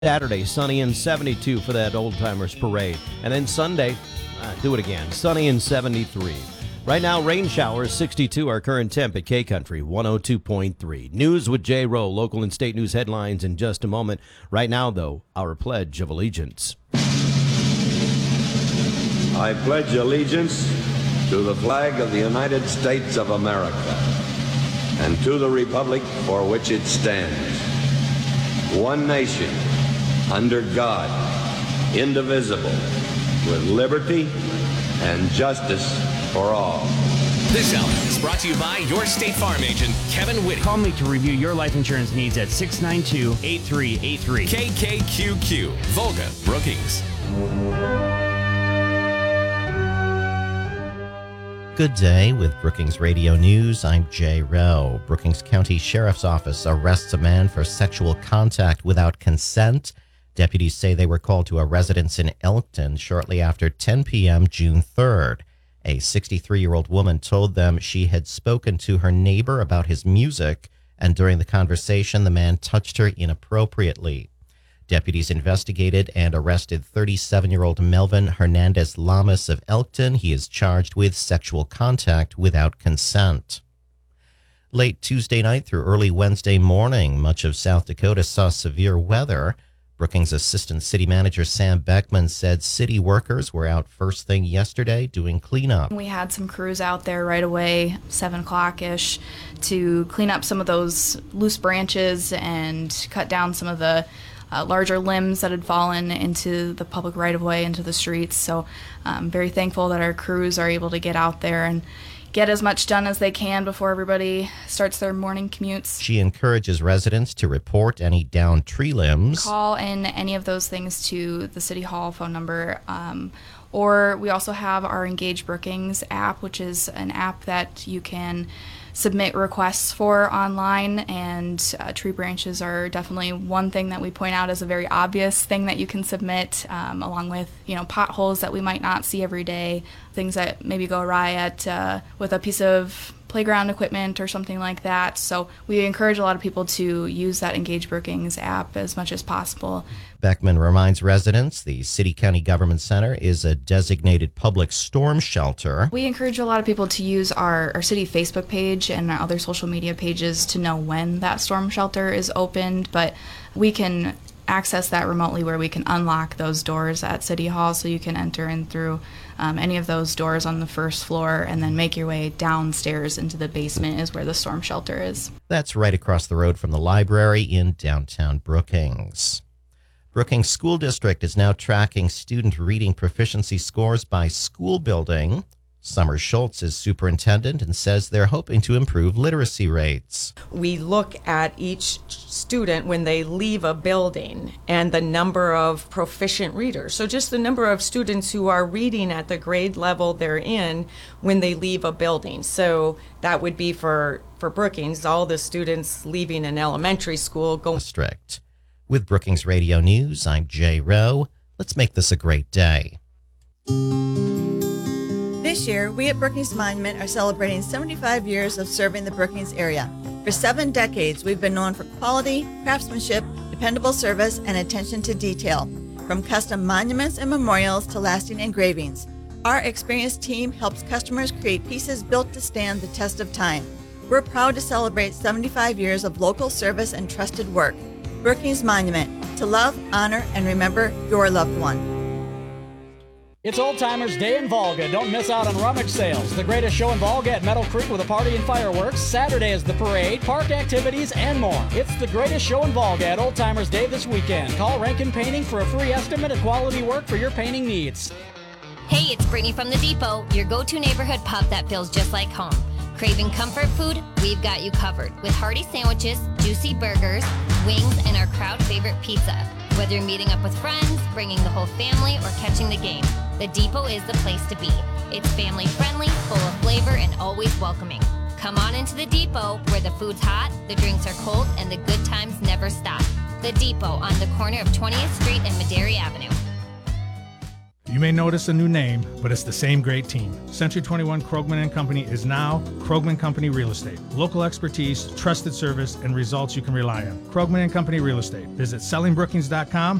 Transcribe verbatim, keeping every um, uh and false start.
Saturday, sunny and seventy-two for that Old Timers Parade. And then Sunday, uh, do it again, sunny and seventy-three. Right now, rain showers, sixty-two, our current temp at K-Country, one oh two point three. News with Jay Rowe, local and state news headlines in just a moment. Right now, though, our Pledge of Allegiance. I pledge allegiance to the flag of the United States of America and to the republic for which it stands, one nation, under God, indivisible, with liberty and justice for all. This hour is brought to you by your State Farm agent, Kevin Whitty. Call me to review your life insurance needs at six nine two, eight three eight three. K K Q Q, Volga, Brookings. Good day with Brookings Radio News. I'm Jay Rowe. Brookings County Sheriff's Office arrests a man for sexual contact without consent. Deputies say they were called to a residence in Elkton shortly after ten p.m. June third. A sixty-three-year-old woman told them she had spoken to her neighbor about his music, and during the conversation, the man touched her inappropriately. Deputies investigated and arrested thirty-seven-year-old Melvin Hernandez Lamas of Elkton. He is charged with sexual contact without consent. Late Tuesday night through early Wednesday morning, much of South Dakota saw severe weather. Brookings Assistant City Manager Sam Beckman said city workers were out first thing yesterday doing cleanup. We had some crews out there right away, seven o'clock-ish, to clean up some of those loose branches and cut down some of the uh, larger limbs that had fallen into the public right-of-way, into the streets. So I'm very thankful that our crews are able to get out there and get as much done as they can before everybody starts their morning commutes. She encourages residents to report any downed tree limbs. Call in any of those things to the City Hall phone number. Um, or we also have our Engage Brookings app, which is an app that you can submit requests for online, and uh, tree branches are definitely one thing that we point out as a very obvious thing that you can submit, um, along with, you know, potholes that we might not see every day, things that maybe go awry at uh, with a piece of playground equipment or something like that. So we encourage a lot of people to use that Engage Brookings app as much as possible. Beckman reminds residents the City County Government Center is a designated public storm shelter. We encourage a lot of people to use our, our city Facebook page and our other social media pages to know when that storm shelter is opened, but we can access that remotely where we can unlock those doors at City Hall, so you can enter in through um, any of those doors on the first floor and then make your way downstairs into the basement is where the storm shelter is. That's right across the road from the library in downtown Brookings. Brookings School District is now tracking student reading proficiency scores by school building. Summer Schultz is superintendent and says they're hoping to improve literacy rates. We look at each student when they leave a building and the number of proficient readers. So just the number of students who are reading at the grade level they're in when they leave a building. So that would be for, for Brookings, all the students leaving an elementary school going strict. With Brookings Radio News, I'm Jay Rowe. Let's make this a great day. This year, we at Brookings Monument are celebrating seventy-five years of serving the Brookings area. For seven decades, we've been known for quality, craftsmanship, dependable service, and attention to detail. From custom monuments and memorials to lasting engravings, our experienced team helps customers create pieces built to stand the test of time. We're proud to celebrate seventy-five years of local service and trusted work. Brookings Monument, to love, honor, and remember your loved one. It's Old Timers Day in Volga. Don't miss out on rummage sales. The greatest show in Volga at Meadow Creek with a party and fireworks. Saturday is the parade, park activities, and more. It's the greatest show in Volga at Old Timers Day this weekend. Call Rankin Painting for a free estimate of quality work for your painting needs. Hey, it's Brittany from The Depot, your go-to neighborhood pub that feels just like home. Craving comfort food? We've got you covered with hearty sandwiches, juicy burgers, wings, and our crowd favorite pizza. Whether you're meeting up with friends, bringing the whole family, or catching the game, The Depot is the place to be. It's family friendly, full of flavor, and always welcoming. Come on into The Depot, where the food's hot, the drinks are cold, and the good times never stop. The Depot on the corner of twentieth Street and Madera Avenue. You may notice a new name, but it's the same great team. Century twenty-one Krogman and Company is now Krogman Company Real Estate. Local expertise, trusted service, and results you can rely on. Krogman and Company Real Estate. Visit selling brookings dot com